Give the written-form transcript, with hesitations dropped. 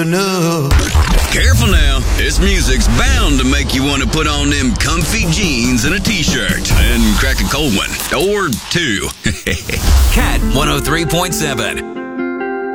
No. Careful now. This music's bound to make you want to put on them comfy jeans and a t-shirt and crack a cold one. Or two. Cat 103.7.